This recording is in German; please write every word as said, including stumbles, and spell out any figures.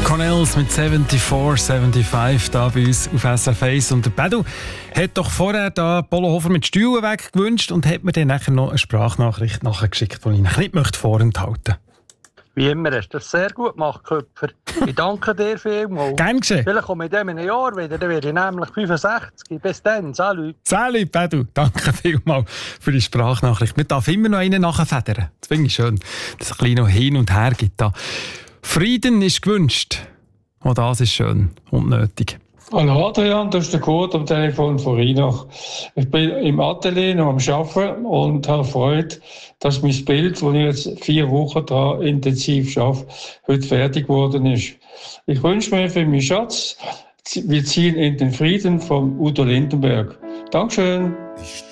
Connells mit vierundsiebzig, fünfundsiebzig da bei uns auf S R F eins. Und der Pedro hat doch vorher da Polo Hofer mit Stühlen weggewünscht und hat mir dann nachher noch eine Sprachnachricht nachgeschickt, die ich noch nicht möchte vorenthalten. Wie immer hast du das sehr gut gemacht, Köpfer. Ich danke dir vielmals. Gern geschehen. Vielleicht komme ich in diesem Jahr wieder, dann werde ich nämlich fünfundsechzig. Bis dann, salut. Salut, Pedro. Danke vielmals für die Sprachnachricht. Man darf immer noch einen nachfedern. Das finde ich schön, dass es ein bisschen noch hin und her gibt. Da. Frieden ist gewünscht. Auch das ist schön und nötig. Hallo Adrian, das ist der Kurt am Telefon von Rheinach. Ich bin im Atelier noch am Arbeiten und habe Freude, dass mein Bild, das ich jetzt vier Wochen daran intensiv arbeite, heute fertig geworden ist. Ich wünsche mir für meinen Schatz, wir ziehen in den Frieden von Udo Lindenberg. Dankeschön.